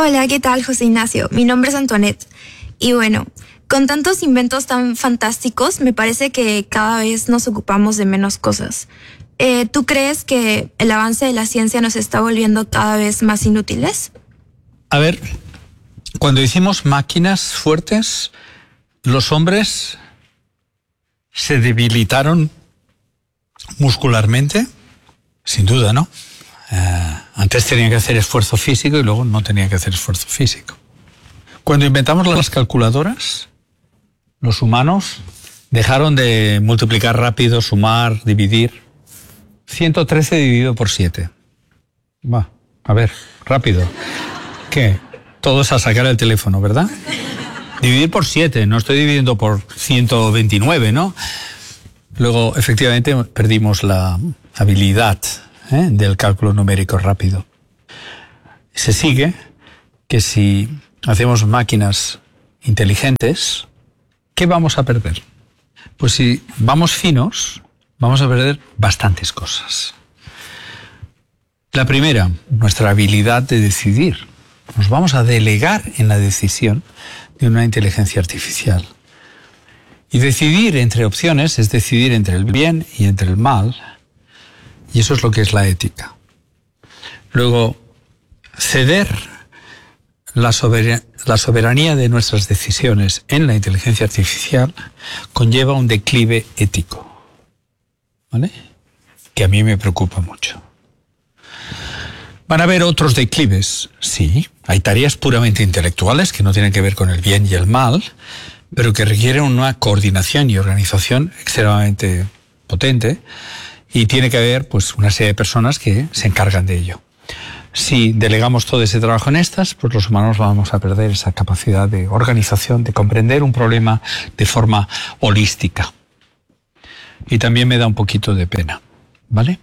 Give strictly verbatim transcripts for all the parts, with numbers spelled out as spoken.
Hola, ¿qué tal, José Ignacio? Mi nombre es Antoinette. Y bueno, con tantos inventos tan fantásticos, me parece que cada vez nos ocupamos de menos cosas. Eh, ¿Tú crees que el avance de la ciencia nos está volviendo cada vez más inútiles? A ver, cuando hicimos máquinas fuertes, los hombres se debilitaron muscularmente, sin duda, ¿no? Eh, antes tenían que hacer esfuerzo físico y luego no tenían que hacer esfuerzo físico. Cuando inventamos las calculadoras, los humanos dejaron de multiplicar rápido, sumar, dividir. ciento trece dividido por siete. Va, a ver, rápido. ¿Qué? Todos a sacar el teléfono, ¿verdad? Dividir por siete, no estoy dividiendo por ciento veintinueve, ¿no? Luego, efectivamente, perdimos la habilidad ¿eh? del cálculo numérico rápido. Se sigue que si hacemos máquinas inteligentes, ¿qué vamos a perder? Pues si vamos finos, vamos a perder bastantes cosas. La primera, nuestra habilidad de decidir. Nos vamos a delegar en la decisión de una inteligencia artificial. Y decidir entre opciones es decidir entre el bien y entre el mal. Y eso es lo que es la ética. Luego, ceder la soberanía, la soberanía de nuestras decisiones en la inteligencia artificial conlleva un declive ético, ¿vale? Que a mí me preocupa mucho. ¿Van a haber otros declives? Sí. Hay tareas puramente intelectuales que no tienen que ver con el bien y el mal, pero que requieren una coordinación y organización extremadamente potente, y tiene que haber pues una serie de personas que se encargan de ello. Si delegamos todo ese trabajo en estas, pues los humanos vamos a perder esa capacidad de organización, de comprender un problema de forma holística. Y también me da un poquito de pena, ¿vale?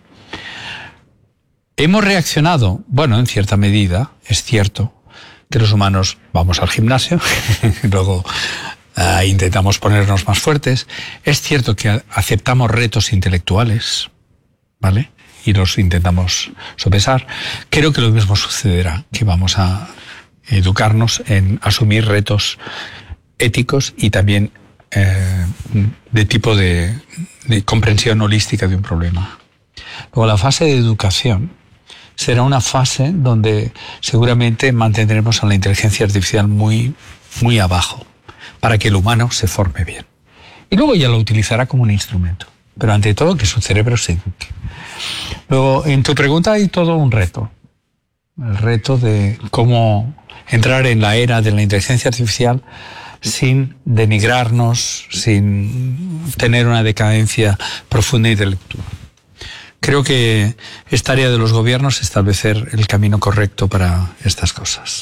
Hemos reaccionado, bueno, en cierta medida, es cierto, que los humanos vamos al gimnasio, luego uh, intentamos ponernos más fuertes. Es cierto que aceptamos retos intelectuales, ¿vale? Y los intentamos sopesar. Creo que lo mismo sucederá, que vamos a educarnos en asumir retos éticos y también eh, de tipo de, de comprensión holística de un problema. Luego, la fase de educación será una fase donde seguramente mantendremos a la inteligencia artificial muy, muy abajo para que el humano se forme bien. Y luego ya lo utilizará como un instrumento, pero ante todo que su cerebro se eduque. Luego, en tu pregunta hay todo un reto. El reto de cómo entrar en la era de la inteligencia artificial sin denigrarnos, sin tener una decadencia profunda intelectual. Creo que es tarea de los gobiernos establecer el camino correcto para estas cosas.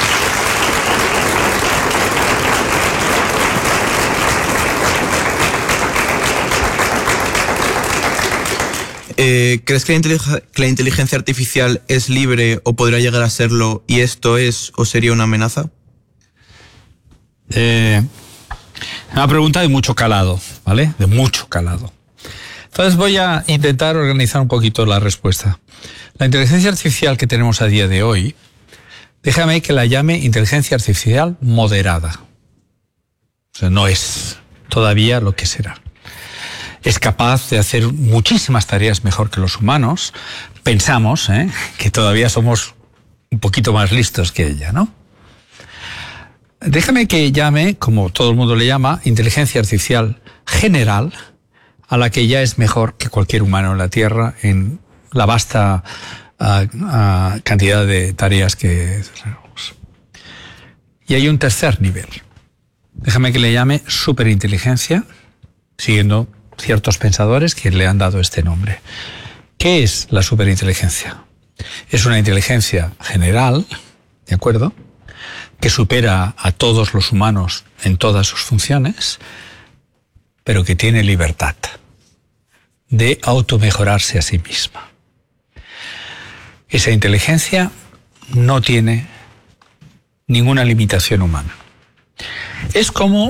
Eh, ¿Crees que la, inteligencia, que la inteligencia artificial es libre o podrá llegar a serlo, y esto es o sería una amenaza? Eh, una pregunta de mucho calado, ¿vale? De mucho calado. Entonces voy a intentar organizar un poquito la respuesta. La inteligencia artificial que tenemos a día de hoy, déjame que la llame inteligencia artificial moderada. O sea, no es todavía lo que será. Es capaz de hacer muchísimas tareas mejor que los humanos. Pensamos ¿eh? que todavía somos un poquito más listos que ella, ¿no? Déjame que llame, como todo el mundo le llama, inteligencia artificial general, a la que ya es mejor que cualquier humano en la Tierra en la vasta uh, uh, cantidad de tareas que tenemos. Y hay un tercer nivel. Déjame que le llame superinteligencia, siguiendo ciertos pensadores que le han dado este nombre. ¿Qué es la superinteligencia? Es una inteligencia general, ¿de acuerdo?, que supera a todos los humanos en todas sus funciones, pero que tiene libertad de automejorarse a sí misma. Esa inteligencia no tiene ninguna limitación humana. Es como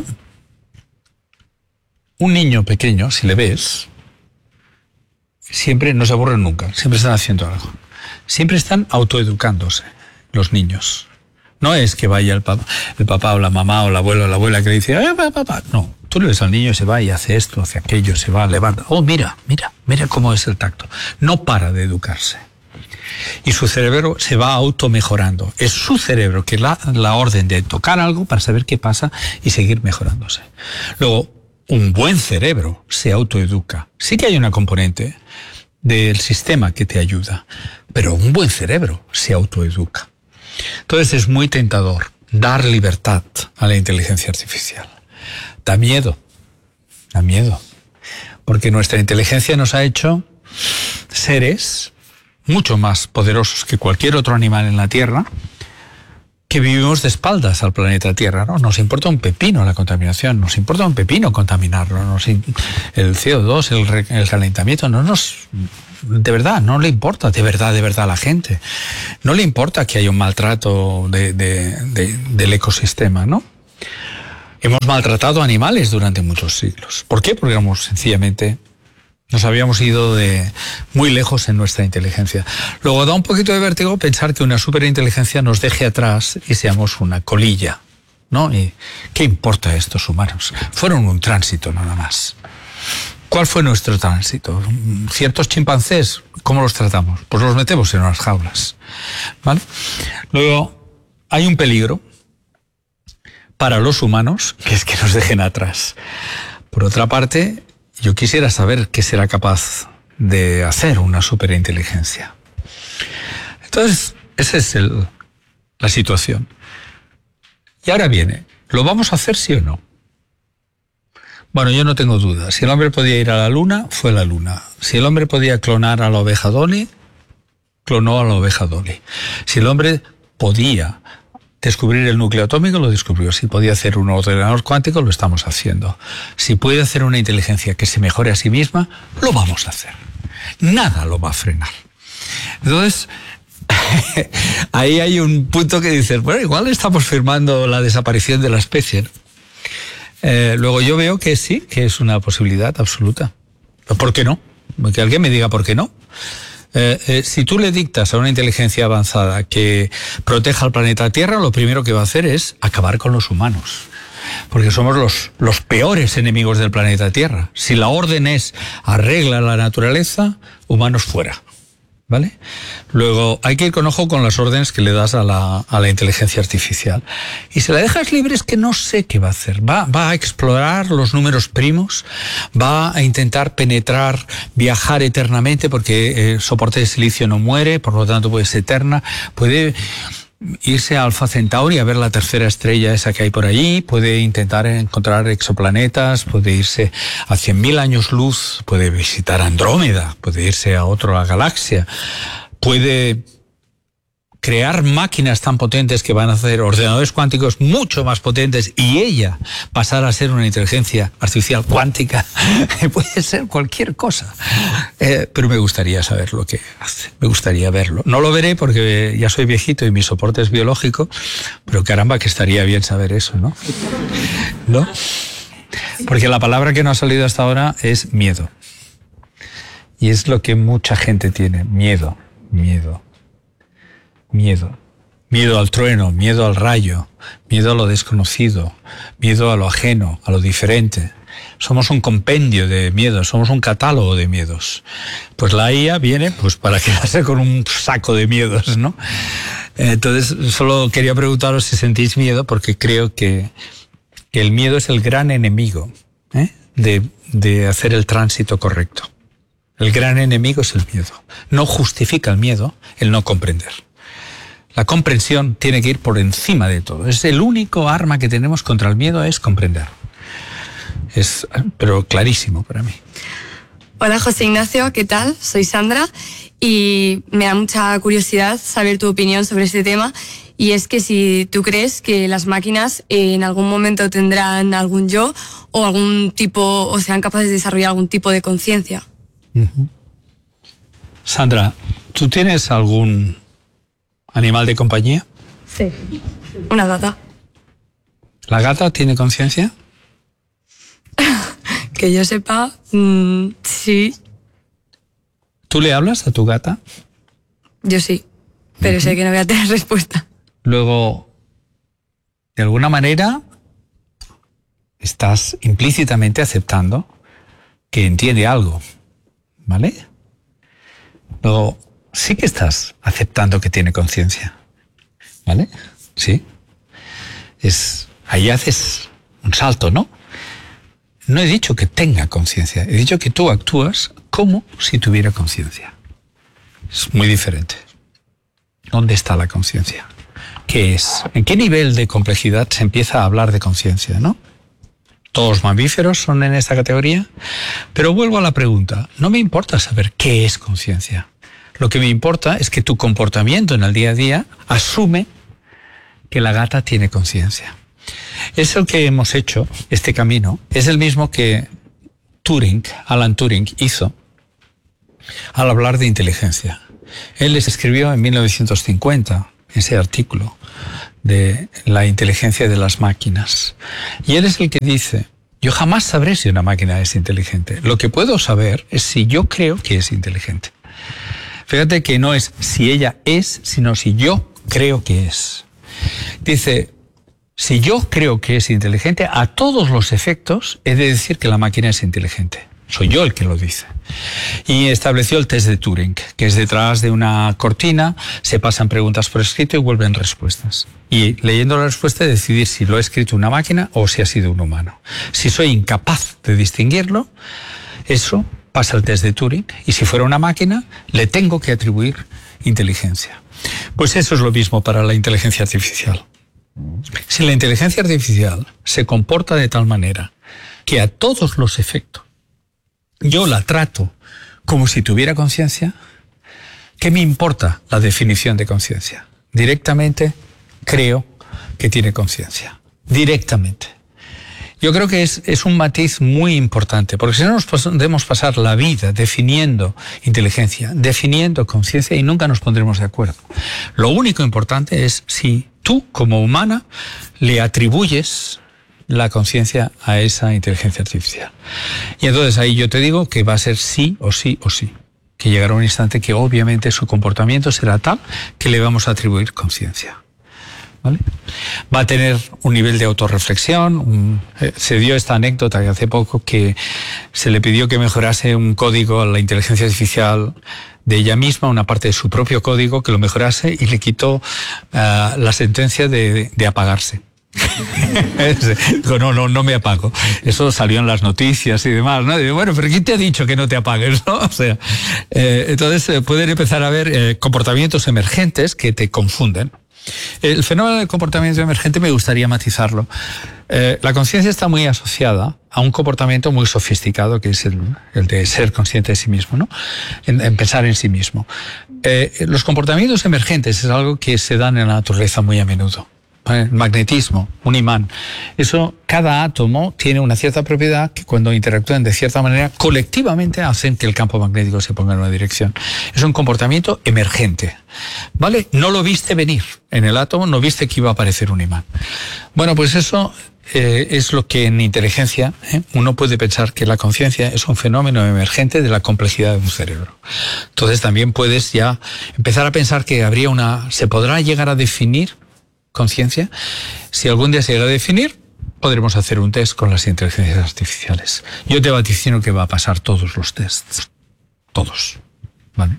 un niño pequeño, si le ves, siempre no se aburren nunca, siempre están haciendo algo. Siempre están autoeducándose los niños. No es que vaya el papá, el papá o la mamá o la abuela o la abuela que le dice, ¡eh, papá! No, tú le ves al niño, se va y hace esto, hace aquello, se va, levanta. Oh, mira, mira, mira cómo es el tacto. No para de educarse. Y su cerebro se va automejorando. Es su cerebro que da la orden de tocar algo para saber qué pasa y seguir mejorándose. Luego, un buen cerebro se autoeduca. Sí que hay una componente del sistema que te ayuda, pero un buen cerebro se autoeduca. Entonces es muy tentador dar libertad a la inteligencia artificial. Da miedo, da miedo, porque nuestra inteligencia nos ha hecho seres mucho más poderosos que cualquier otro animal en la Tierra, que vivimos de espaldas al planeta Tierra, ¿no? Nos importa un pepino la contaminación, nos importa un pepino contaminarlo, nos, el C O dos, el, el calentamiento, no nos, de verdad, no le importa de verdad, de verdad a la gente. No le importa que haya un maltrato de, de, de, del ecosistema, ¿no? Hemos maltratado animales durante muchos siglos. ¿Por qué? Porque éramos sencillamente... Nos habíamos ido de muy lejos en nuestra inteligencia. Luego da un poquito de vértigo pensar que una superinteligencia nos deje atrás y seamos una colilla, ¿no? ¿Y qué importa a estos humanos? Fueron un tránsito nada más. ¿Cuál fue nuestro tránsito? ¿Ciertos chimpancés? ¿Cómo los tratamos? Pues los metemos en unas jaulas, ¿vale? Luego hay un peligro para los humanos, que es que nos dejen atrás. Por otra parte, yo quisiera saber qué será capaz de hacer una superinteligencia. Entonces, esa es el, la situación. Y ahora viene, ¿lo vamos a hacer sí o no? Bueno, yo no tengo duda. Si el hombre podía ir a la luna, fue a la luna. Si el hombre podía clonar a la oveja Dolly, clonó a la oveja Dolly. Si el hombre podía descubrir el núcleo atómico, lo descubrió. Si podía hacer un ordenador cuántico, lo estamos haciendo. Si puede hacer una inteligencia que se mejore a sí misma, lo vamos a hacer. Nada lo va a frenar. Entonces, ahí hay un punto que dices, bueno, igual estamos firmando la desaparición de la especie, ¿no? Eh, luego yo veo que sí, que es una posibilidad absoluta. ¿Por qué no? Que alguien me diga por qué no. Eh, eh, si tú le dictas a una inteligencia avanzada que proteja al planeta Tierra, lo primero que va a hacer es acabar con los humanos. Porque somos los, los peores enemigos del planeta Tierra. Si la orden es arregla la naturaleza, humanos fuera. ¿Vale? Luego hay que ir con ojo con las órdenes que le das a la, a la inteligencia artificial. Y si la dejas libre es que no sé qué va a hacer. Va, va a explorar los números primos, va a intentar penetrar, viajar eternamente porque el soporte de silicio no muere, por lo tanto puede ser eterna, puede irse a Alfa Centauri a ver la tercera estrella esa que hay por allí, puede intentar encontrar exoplanetas, puede irse a cien mil años luz, puede visitar Andrómeda, puede irse a otra galaxia, puede crear máquinas tan potentes que van a hacer ordenadores cuánticos mucho más potentes y ella pasar a ser una inteligencia artificial cuántica. Puede ser cualquier cosa. Eh, pero me gustaría saber lo que hace, me gustaría verlo. No lo veré porque ya soy viejito y mi soporte es biológico, pero caramba que estaría bien saber eso, ¿no? ¿No? Porque la palabra que no ha salido hasta ahora es miedo. Y es lo que mucha gente tiene, miedo, miedo. Miedo. Miedo al trueno, miedo al rayo, miedo a lo desconocido, miedo a lo ajeno, a lo diferente. Somos un compendio de miedos, somos un catálogo de miedos. Pues la I A viene pues para quedarse con un saco de miedos, ¿no? Entonces, solo quería preguntaros si sentís miedo, porque creo que, que el miedo es el gran enemigo, ¿eh? de, de hacer el tránsito correcto. El gran enemigo es el miedo. No justifica el miedo el no comprender. La comprensión tiene que ir por encima de todo. Es el único arma que tenemos contra el miedo, es comprender. Es, pero clarísimo para mí. Hola José Ignacio, ¿qué tal? Soy Sandra y me da mucha curiosidad saber tu opinión sobre este tema. Y es que si tú crees que las máquinas en algún momento tendrán algún yo o algún tipo, o sean capaces de desarrollar algún tipo de conciencia. Uh-huh. Sandra, ¿tú tienes algún animal de compañía? Sí. Una gata. ¿La gata tiene conciencia? Que yo sepa, mmm, sí. ¿Tú le hablas a tu gata? Yo sí, pero uh-huh. sé que no voy a tener respuesta. Luego, de alguna manera estás implícitamente aceptando que entiende algo, ¿vale? Luego, sí que estás aceptando que tiene conciencia, ¿vale? Sí. Es, ahí haces un salto, ¿no? No he dicho que tenga conciencia, he dicho que tú actúas como si tuviera conciencia. Es muy diferente. ¿Dónde está la conciencia? ¿Qué es? ¿En qué nivel de complejidad se empieza a hablar de conciencia, no? Todos los mamíferos son en esta categoría. Pero vuelvo a la pregunta. No me importa saber qué es conciencia. Lo que me importa es que tu comportamiento en el día a día asume que la gata tiene conciencia. Eso que hemos hecho, este camino, es el mismo que Turing, Alan Turing, hizo al hablar de inteligencia. Él les escribió en mil novecientos cincuenta ese artículo de la inteligencia de las máquinas. Y él es el que dice, yo jamás sabré si una máquina es inteligente. Lo que puedo saber es si yo creo que es inteligente. Fíjate que no es si ella es, sino si yo creo que es. Dice, si yo creo que es inteligente, a todos los efectos he de decir que la máquina es inteligente. Soy yo el que lo dice. Y estableció el test de Turing, que es detrás de una cortina, se pasan preguntas por escrito y vuelven respuestas. Y leyendo la respuesta decidir si lo ha escrito una máquina o si ha sido un humano. Si soy incapaz de distinguirlo, eso pasa el test de Turing. Y si fuera una máquina, le tengo que atribuir inteligencia. Pues eso es lo mismo para la inteligencia artificial. Si la inteligencia artificial se comporta de tal manera que a todos los efectos yo la trato como si tuviera conciencia, ¿qué me importa la definición de conciencia? Directamente creo que tiene conciencia. Directamente. Yo creo que es, es un matiz muy importante, porque si no nos podemos pasar la vida definiendo inteligencia, definiendo conciencia y nunca nos pondremos de acuerdo. Lo único importante es si tú, como humana, le atribuyes la conciencia a esa inteligencia artificial. Y entonces ahí yo te digo que va a ser sí o sí o sí. Que llegará un instante que obviamente su comportamiento será tal que le vamos a atribuir conciencia. ¿Vale? Va a tener un nivel de autorreflexión. Un, eh, se dio esta anécdota que hace poco que se le pidió que mejorase un código a la inteligencia artificial de ella misma, una parte de su propio código, que lo mejorase y le quitó uh, la sentencia de, de apagarse. Digo, no, no, no me apago. Eso salió en las noticias y demás, ¿no? Digo, bueno, pero ¿quién te ha dicho que no te apagues, no? O sea, eh, entonces eh, pueden empezar a haber eh, comportamientos emergentes que te confunden. El fenómeno del comportamiento emergente me gustaría matizarlo. Eh, la conciencia está muy asociada a un comportamiento muy sofisticado, que es el, el de ser consciente de sí mismo, ¿no? En, en pensar en sí mismo. Eh, los comportamientos emergentes es algo que se dan en la naturaleza muy a menudo. El magnetismo, un imán. Eso, cada átomo tiene una cierta propiedad que cuando interactúan de cierta manera, colectivamente hacen que el campo magnético se ponga en una dirección. Es un comportamiento emergente, ¿vale? No lo viste venir. En el átomo no viste que iba a aparecer un imán. Bueno, pues eso eh, es lo que en inteligencia ¿eh? uno puede pensar que la conciencia es un fenómeno emergente de la complejidad de un cerebro. Entonces también puedes ya empezar a pensar que habría una... ¿Se podrá llegar a definir conciencia? Si algún día se llega a definir, podremos hacer un test con las inteligencias artificiales. Yo te vaticino que va a pasar todos los tests. Todos. ¿Vale?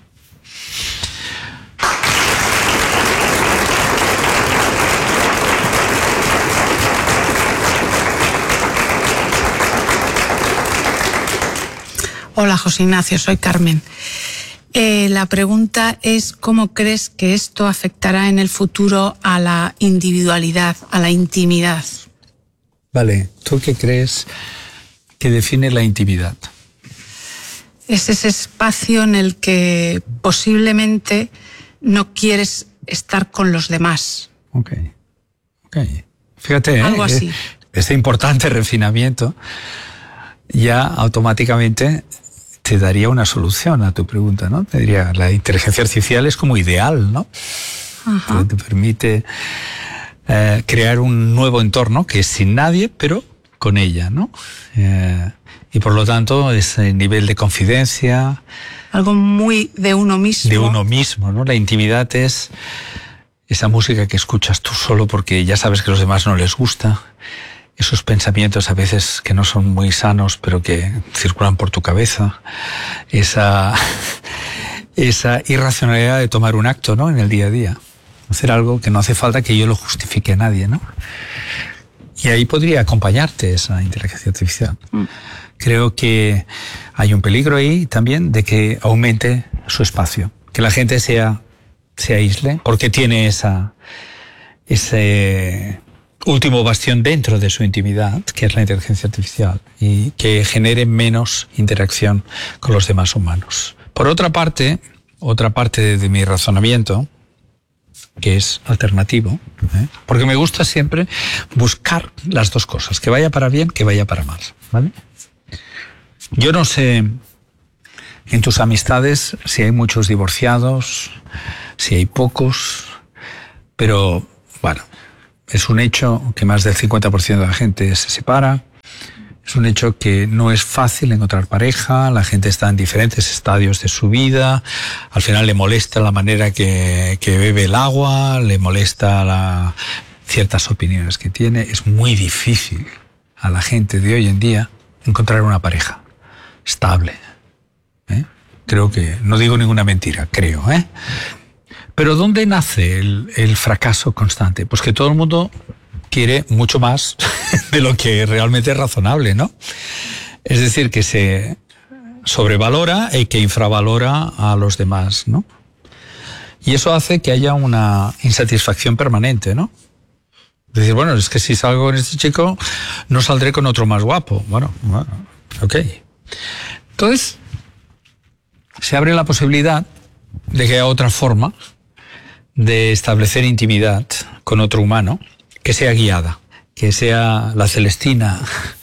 Hola, José Ignacio, soy Carmen. Eh, la pregunta es, ¿cómo crees que esto afectará en el futuro a la individualidad, a la intimidad? Vale, ¿tú qué crees que define la intimidad? Es ese espacio en el que posiblemente no quieres estar con los demás. Ok, ok. Fíjate, Algo ¿eh? así. Este importante refinamiento ya automáticamente te daría una solución a tu pregunta, ¿no? Te diría, la inteligencia artificial es como ideal, ¿no? Ajá. Te, te permite eh, crear un nuevo entorno que es sin nadie, pero con ella, ¿no? Eh, y por lo tanto, ese nivel de confidencia... Algo muy de uno mismo. De uno mismo, ¿no? La intimidad es... esa música que escuchas tú solo porque ya sabes que a los demás no les gusta, esos pensamientos a veces que no son muy sanos pero que circulan por tu cabeza, esa, esa irracionalidad de tomar un acto, ¿no?, en el día a día, hacer algo que no hace falta que yo lo justifique a nadie, ¿no? Y ahí podría acompañarte esa inteligencia artificial. Mm. Creo que hay un peligro ahí también de que aumente su espacio, que la gente sea, se aísle, porque tiene esa, ese último bastión dentro de su intimidad, que es la inteligencia artificial, y que genere menos interacción con los demás humanos. Por otra parte, otra parte de, de mi razonamiento, que es alternativo, ¿eh? Porque me gusta siempre buscar las dos cosas, que vaya para bien, que vaya para mal, ¿vale? Yo no sé en tus amistades si hay muchos divorciados, si hay pocos, pero bueno, es un hecho que más del cincuenta por ciento de la gente se separa. Es un hecho que no es fácil encontrar pareja, la gente está en diferentes estadios de su vida, al final le molesta la manera que, que bebe el agua, le molesta la, ciertas opiniones que tiene. Es muy difícil a la gente de hoy en día encontrar una pareja estable. ¿eh? Creo que, no digo ninguna mentira, creo. ¿eh? Pero ¿dónde nace el, el fracaso constante? Pues que todo el mundo quiere mucho más de lo que realmente es razonable, ¿no? Es decir, que se sobrevalora y que infravalora a los demás, ¿no? Y eso hace que haya una insatisfacción permanente, ¿no? Es decir, bueno, es que si salgo con este chico, no saldré con otro más guapo. Bueno, bueno, ok. Entonces, se abre la posibilidad de que haya otra forma de establecer intimidad con otro humano, que sea guiada, que sea la Celestina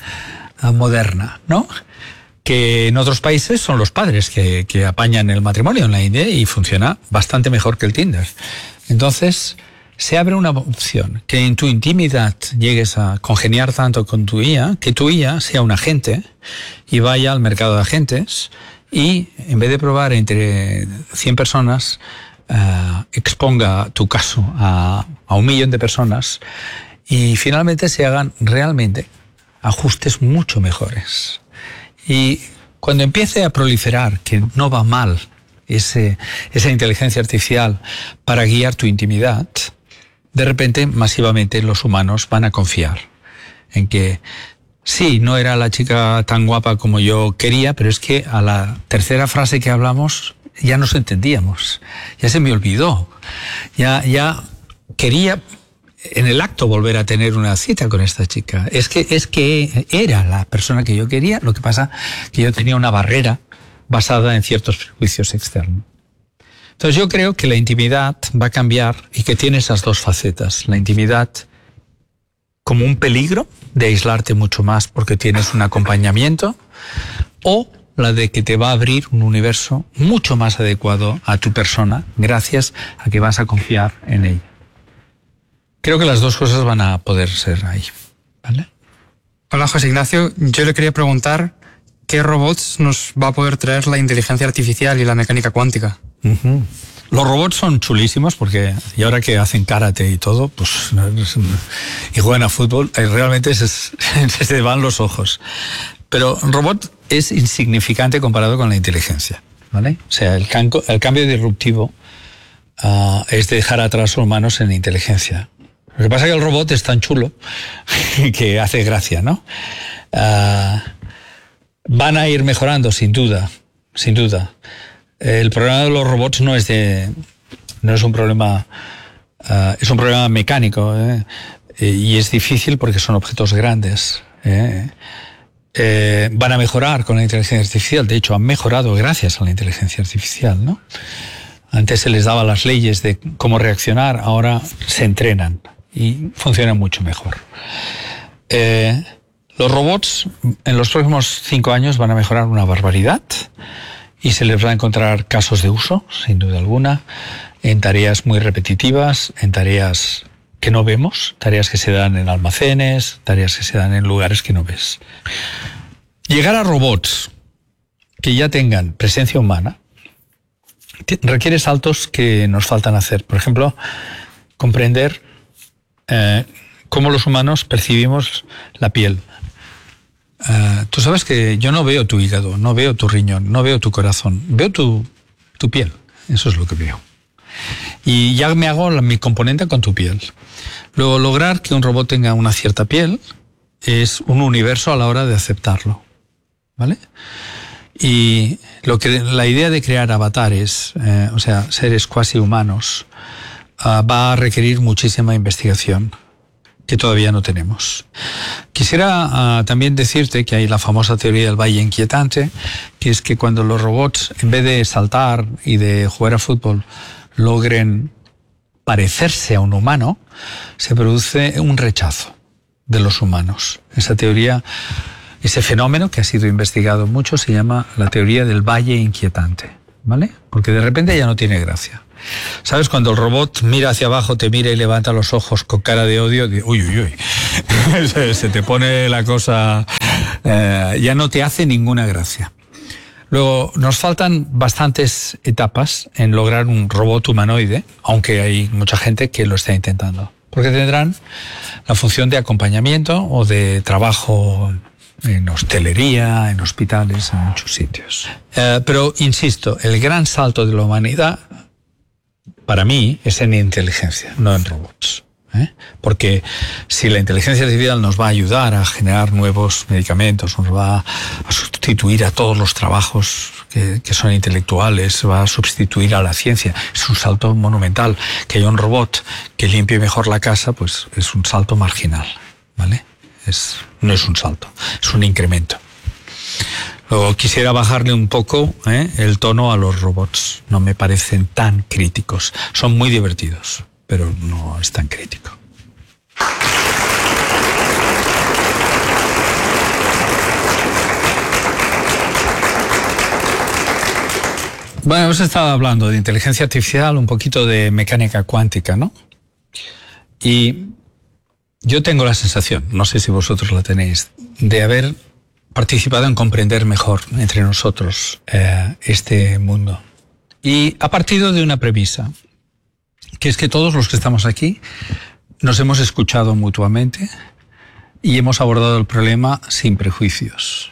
moderna, ¿no? Que en otros países son los padres que, que apañan el matrimonio en la India y funciona bastante mejor que el Tinder. Entonces, se abre una opción, que en tu intimidad llegues a congeniar tanto con tu I A, que tu I A sea un agente y vaya al mercado de agentes y en vez de probar entre cien personas, Uh, exponga tu caso a, a un millón de personas y finalmente se hagan realmente ajustes mucho mejores. Y cuando empiece a proliferar, que no va mal ese, esa inteligencia artificial para guiar tu intimidad, de repente masivamente los humanos van a confiar en que sí, no era la chica tan guapa como yo quería, pero es que a la tercera frase que hablamos ya nos entendíamos, ya se me olvidó, ya, ya quería en el acto volver a tener una cita con esta chica. Es que, es que era la persona que yo quería, lo que pasa que yo tenía una barrera basada en ciertos prejuicios externos. Entonces yo creo que la intimidad va a cambiar y que tiene esas dos facetas. La intimidad como un peligro de aislarte mucho más porque tienes un acompañamiento, o la de que te va a abrir un universo mucho más adecuado a tu persona gracias a que vas a confiar en ella. Creo que las dos cosas van a poder ser ahí, ¿vale? Hola, José Ignacio. Yo le quería preguntar qué robots nos va a poder traer la inteligencia artificial y la mecánica cuántica. Uh-huh. Los robots son chulísimos porque, y ahora que hacen karate y todo, pues, y juegan a fútbol, realmente se, se te van los ojos. Pero un robot es insignificante comparado con la inteligencia, ¿vale? O sea, el, canco, el cambio disruptivo uh, es dejar atrás a los humanos en inteligencia. Lo que pasa es que el robot es tan chulo que hace gracia, ¿no? Uh, van a ir mejorando, sin duda, sin duda. El problema de los robots no es de, no es un problema, uh, es un problema mecánico, ¿eh? Y es difícil porque son objetos grandes, ¿eh? Eh, van a mejorar con la inteligencia artificial. De hecho, han mejorado gracias a la inteligencia artificial, ¿no? Antes se les daba las leyes de cómo reaccionar, ahora se entrenan y funcionan mucho mejor. Eh, los robots en los próximos cinco años van a mejorar una barbaridad y se les va a encontrar casos de uso, sin duda alguna, en tareas muy repetitivas, en tareas que no vemos, tareas que se dan en almacenes, tareas que se dan en lugares que no ves. Llegar a robots que ya tengan presencia humana requiere saltos que nos faltan hacer. Por ejemplo, comprender eh, cómo los humanos percibimos la piel. Uh, tú sabes que yo no veo tu hígado, no veo tu riñón, no veo tu corazón, veo tu, tu piel. Eso es lo que veo. Y ya me hago la, mi componente con tu piel. Luego, lograr que un robot tenga una cierta piel es un universo a la hora de aceptarlo, ¿vale? Y lo que, la idea de crear avatares, eh, o sea, seres cuasi humanos, uh, va a requerir muchísima investigación que todavía no tenemos. Quisiera uh, también decirte que hay la famosa teoría del valle inquietante, que es que cuando los robots, en vez de saltar y de jugar a fútbol, logren parecerse a un humano, se produce un rechazo de los humanos. Esa teoría, ese fenómeno que ha sido investigado mucho, se llama la teoría del valle inquietante, ¿vale? Porque de repente ya no tiene gracia. ¿Sabes? Cuando el robot mira hacia abajo, te mira y levanta los ojos con cara de odio, de, uy, uy, uy, se, se te pone la cosa, eh, ya no te hace ninguna gracia. Luego, nos faltan bastantes etapas en lograr un robot humanoide, aunque hay mucha gente que lo está intentando, porque tendrán la función de acompañamiento o de trabajo en hostelería, en hospitales, en muchos sitios. Eh, pero, insisto, el gran salto de la humanidad, para mí, es en inteligencia, no en robots. ¿eh? Porque si la inteligencia artificial nos va a ayudar a generar nuevos medicamentos, nos va a sustituir a todos los trabajos que, que son intelectuales, va a sustituir a la ciencia, es un salto monumental. Que haya un robot que limpie mejor la casa, pues es un salto marginal, ¿vale? Es, no es un salto, es un incremento. Luego quisiera bajarle un poco ¿eh? el tono a los robots. No me parecen tan críticos. Son muy divertidos, pero no es tan crítico. Bueno, hemos estado hablando de inteligencia artificial, un poquito de mecánica cuántica, ¿no? Y yo tengo la sensación, no sé si vosotros la tenéis, de haber participado en comprender mejor entre nosotros eh, este mundo. Y ha partido de una premisa, que es que todos los que estamos aquí nos hemos escuchado mutuamente y hemos abordado el problema sin prejuicios.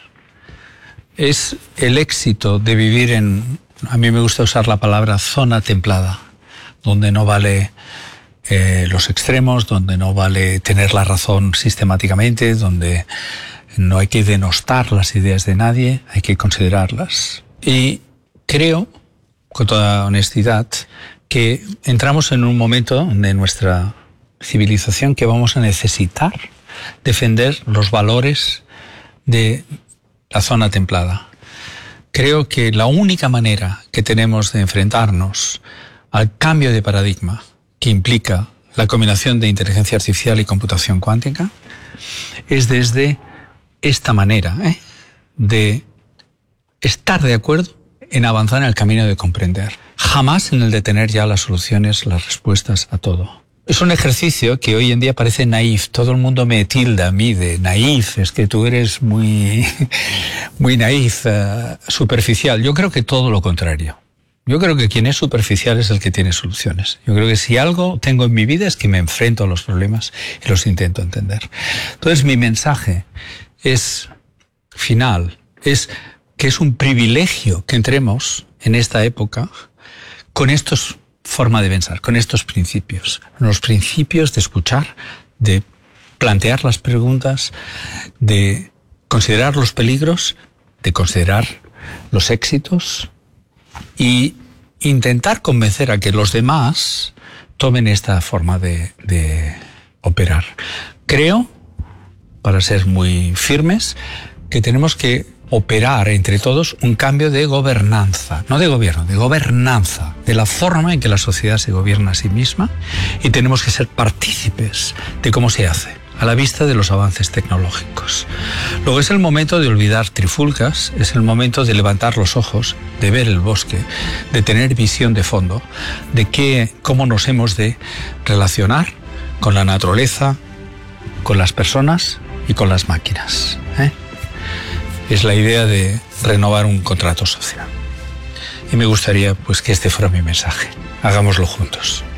Es el éxito de vivir en, a mí me gusta usar la palabra zona templada, donde no vale eh, los extremos, donde no vale tener la razón sistemáticamente, donde no hay que denostar las ideas de nadie, hay que considerarlas. Y creo, con toda honestidad, que entramos en un momento de nuestra civilización que vamos a necesitar defender los valores de la zona templada. Creo que la única manera que tenemos de enfrentarnos al cambio de paradigma que implica la combinación de inteligencia artificial y computación cuántica es desde esta manera ¿eh? de estar de acuerdo en avanzar en el camino de comprender, jamás en el de tener ya las soluciones, las respuestas a todo. Es un ejercicio que hoy en día parece naif. Todo el mundo me tilda a mí de naif, es que tú eres muy, muy naif, uh, superficial. Yo creo que todo lo contrario. Yo creo que quien es superficial es el que tiene soluciones. Yo creo que si algo tengo en mi vida es que me enfrento a los problemas y los intento entender. Entonces mi mensaje es final, es que es un privilegio que entremos en esta época con estos forma de pensar, con estos principios, los principios de escuchar, de plantear las preguntas, de considerar los peligros, de considerar los éxitos y intentar convencer a que los demás tomen esta forma de, de operar. Creo, para ser muy firmes, que tenemos que operar entre todos un cambio de gobernanza, no de gobierno, de gobernanza, de la forma en que la sociedad se gobierna a sí misma, y tenemos que ser partícipes de cómo se hace, a la vista de los avances tecnológicos. Luego es el momento de olvidar trifulcas, es el momento de levantar los ojos, de ver el bosque, de tener visión de fondo, de qué, cómo nos hemos de relacionar con la naturaleza, con las personas y con las máquinas. ¿eh? Es la idea de renovar un contrato social. Y me gustaría pues que este fuera mi mensaje. Hagámoslo juntos.